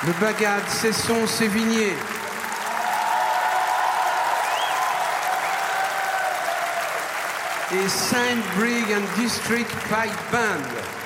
Le Bagad Cesson-Sévigné. Et Saint Brigg and District Pipe Band.